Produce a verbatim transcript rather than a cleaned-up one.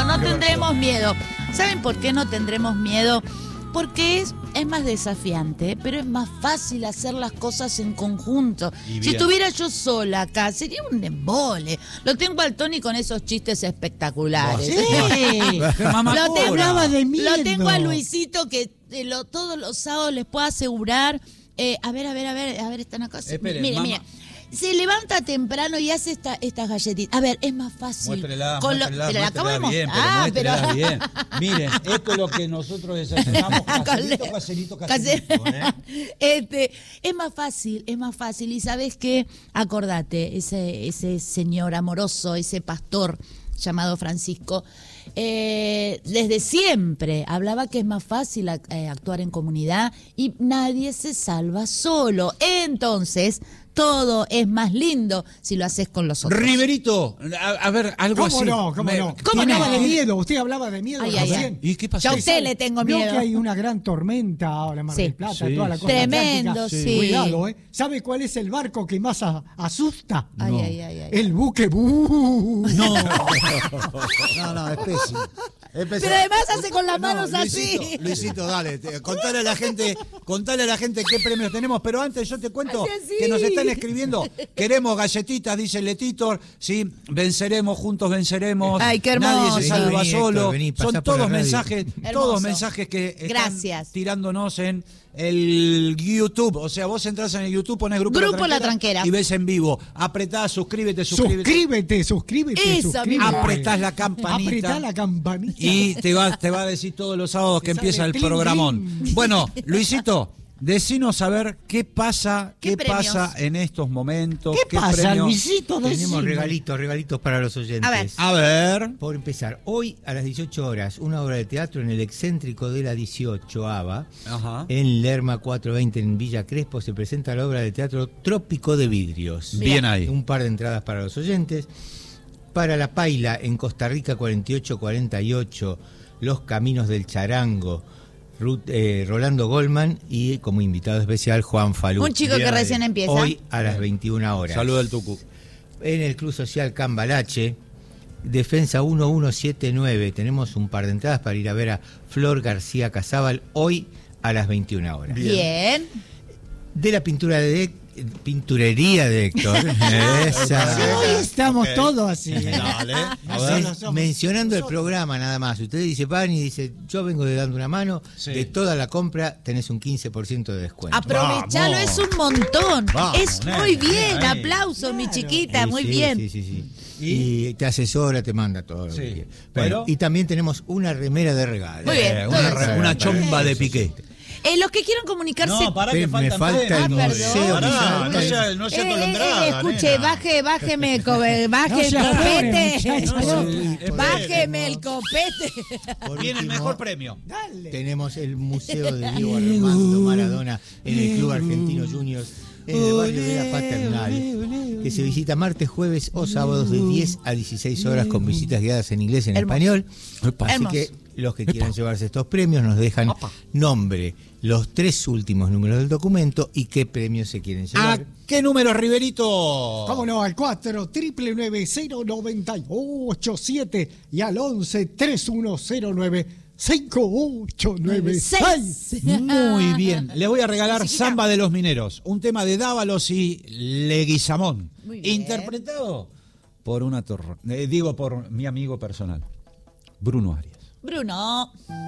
no tendremos miedo. ¿Saben por qué no tendremos miedo? Porque es, es más desafiante, pero es más fácil hacer las cosas en conjunto. Si estuviera yo sola acá, sería un embole. Lo tengo al Tony con esos chistes espectaculares. Sí. lo, tengo, de miedo. lo tengo a Luisito que eh, lo, todos los sábados les puedo asegurar. Eh, a ver, a ver, a ver, a ver, están acá. Espere, mire, mamá. mire. Se levanta temprano y hace esta, estas galletitas. A ver, es más fácil. Muéstrela, Con lo, muéstrela, pero la acabo de muéstrela bien, pero mostrar, muéstrela pero... bien. Miren, esto es lo que nosotros desayunamos, caserito, caserito, caserito. ¿eh? Este, es más fácil, es más fácil. Y ¿sabes qué? Acordate, ese, ese señor amoroso, ese pastor llamado Francisco, eh, desde siempre hablaba que es más fácil eh, actuar en comunidad y nadie se salva solo. Entonces, todo es más lindo si lo haces con los otros. Riverito, a, a ver, algo ¿Cómo así. no? ¿Cómo Me, no? ¿Cómo Usted no? hablaba de miedo, usted hablaba de miedo Ay, ay, recién. ay. ¿Y qué pasó? Ya a usted le tengo Vio miedo. que hay una gran tormenta ahora en Mar del Sí. Plata, Sí, toda la sí. costa Tremendo, atlántica. sí. Cuidado, ¿eh? ¿Sabe cuál es el barco que más a- asusta? Ay, No. ay, ay, ay. El buque bu. No. No, no, es pésimo. Es pésimo. Pero además hace con las manos No, así. Luisito, Luisito, dale, te- contale a la gente, contale a la gente qué premios tenemos, pero antes yo te cuento Hace así. que nos están escribiendo, queremos galletitas, dice Letitor, sí, venceremos, juntos venceremos, Ay, qué hermoso. nadie se salva Vení, solo, Héctor, vení, pasá son por todos la radio. mensajes, Hermoso. todos mensajes que están Gracias. tirándonos en el YouTube, o sea, vos entras en el YouTube, pones Grupo, Grupo La Tranquera. y ves en vivo, apretás, suscríbete, suscríbete, Suscríbete, suscríbete, Eso, suscríbete. apretás la campanita. Apretá la campanita. Y te va, te va a decir todos los sábados que Te empieza sale el clink, programón. clink. Bueno, Luisito, decinos a ver qué pasa, ¿Qué qué, premios? pasa en estos momentos. ¿Qué pasa, premios? Luisito? Tenemos Decime. regalitos, regalitos para los oyentes. A ver. A ver. Por empezar, hoy a las dieciocho horas, una obra de teatro en el excéntrico de la dieciocho ABA, Ajá. en Lerma cuatrocientos veinte en Villa Crespo, se presenta la obra de teatro Trópico de Vidrios. Bien ahí. Un par de entradas para los oyentes. Para La Paila, en Costa Rica cuarenta y ocho cuarenta y ocho, Los Caminos del Charango, Ruth, eh, Rolando Goldman y como invitado especial Juan Falú. Un chico que Bien ahí. recién empieza. Hoy a las veintiuna horas. Saludo al Tucu. En el Club Social Cambalache, Defensa mil ciento setenta y nueve, tenemos un par de entradas para ir a ver a Flor García Casábal hoy a las veintiuna horas. Bien. De la pintura de pinturería de Héctor. Esa. Sí, hoy estamos Ok. todos así. Dale. A Men- ver. somos- mencionando el somos- programa nada más. Usted dice, van y dice, yo vengo de dando una mano, Sí. de toda la compra tenés un quince por ciento de descuento. Aprovechalo, Vamos. es un montón. Vamos, es nene, muy bien. bien ahí. Aplauso, mi chiquita, Sí, muy sí, bien. Sí, sí, sí. ¿Y? Y te asesora, te manda todo. lo Sí, que quieras. pero- Bueno, y también tenemos una remera de regalo. Muy bien, Eh, todo una, eso. re- una chomba de piqué. Eh, los que quieran comunicarse. No, pará que Me faltan falta premios. el Ah, museo. perdón. Pará, Pará, no sea, no sea Eh, todo eh, entrada, eh, escuche, nena. baje, bájeme el copete, baje No el se apure, copete. muchacho. Sí, Bájeme el copete. Por Viene el último, mejor premio. Dale. tenemos el Museo de Diego Armando Maradona en el Club Argentino Juniors, en el barrio de la Paternal, que se visita martes, jueves o sábados de diez a dieciséis horas con visitas guiadas en inglés y en Hermoso. español. Así Hermoso. que los que quieran llevarse estos premios nos dejan Opa. nombre, los tres últimos números del documento y qué premios se quieren ¿A llevar. qué número, Riverito? ¿Cómo no? Al cuatro, nueve nueve cero nueve ocho siete y al once, tres uno cero nueve, cinco ocho nueve seis. Muy bien. Le voy a regalar Samba de los Mineros, un tema de Dávalos y Leguizamón, Muy bien. interpretado por una torre, eh, digo por mi amigo personal, Bruno Arias. Bruno.